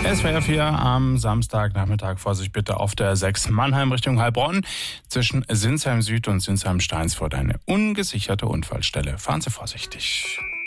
SWR 4 am Samstagnachmittag. Vorsicht bitte auf der 6 Mannheim Richtung Heilbronn. Zwischen Sinsheim Süd und Sinsheim Steinsfurt eine ungesicherte Unfallstelle. Fahren Sie vorsichtig.